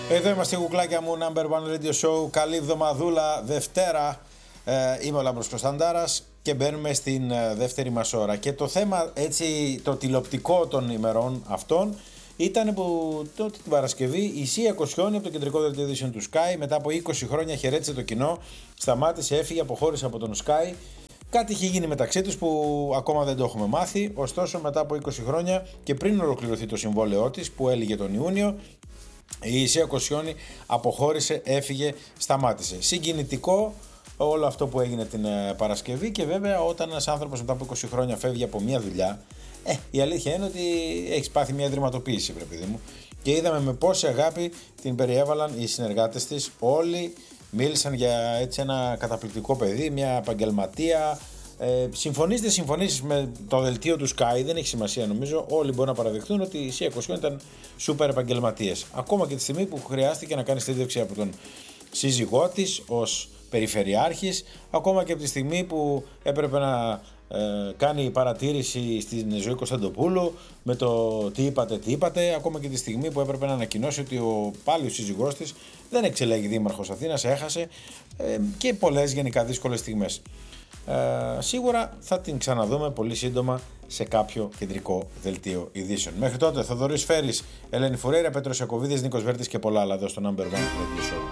Εδώ είμαστε, κουκλάκια μου, Number One Radio Show. Καλή εβδομαδούλα, Δευτέρα. Είμαι ο Λάμπρος Κωνσταντάρας και μπαίνουμε στην δεύτερη μας ώρα. Και το θέμα, έτσι, το τηλεοπτικό των ημερών αυτών ήταν που τότε την Παρασκευή η Σία Κοσιόνη από το κεντρικό δελτίο ειδήσεων του Sky μετά από 20 χρόνια χαιρέτησε το κοινό, σταμάτησε, έφυγε, αποχώρησε από τον Sky. Κάτι είχε γίνει μεταξύ τους που ακόμα δεν το έχουμε μάθει. Ωστόσο, μετά από 20 χρόνια και πριν ολοκληρωθεί το συμβόλαιό της που έλυγε τον Ιούνιο, η Σία Κοσιόνη αποχώρησε, έφυγε, σταμάτησε. Συγκινητικό όλο αυτό που έγινε την Παρασκευή, και βέβαια όταν ένας άνθρωπος μετά από 20 χρόνια φεύγει από μια δουλειά, η αλήθεια είναι ότι έχει πάθει μια ιδρυματοποίηση, βρε παιδί μου. Και είδαμε με πόση αγάπη την περιέβαλαν οι συνεργάτες της. Όλοι μίλησαν για έτσι ένα καταπληκτικό παιδί, μια επαγγελματία. Συμφωνείς δεν συμφωνείς με το δελτίο του Sky, δεν έχει σημασία, νομίζω. Όλοι μπορούν να παραδεχτούν ότι η Σία Κοσιόνη ήταν σούπερ επαγγελματίες. Ακόμα και τη στιγμή που χρειάστηκε να κάνει συνέντευξη από τον σύζυγό της ως περιφερειάρχης, ακόμα και από τη στιγμή που έπρεπε να κάνει παρατήρηση στην Ζωή Κωνσταντοπούλου με το τι είπατε, ακόμα και τη στιγμή που έπρεπε να ανακοινώσει ότι ο πάλιος σύζυγός της δεν εξελέγει δήμαρχος Αθήνας, έχασε, και πολλές γενικά δύσκολες στιγμές. Σίγουρα θα την ξαναδούμε πολύ σύντομα σε κάποιο κεντρικό δελτίο ειδήσεων. Μέχρι τότε, Θοδωρής Φέρης, Ελένη Φουρέιρα, Πέτρος Ιακωβίδης, Νίκος Βέρτης και πολλά άλλα εδώ στο Number One Radio Show.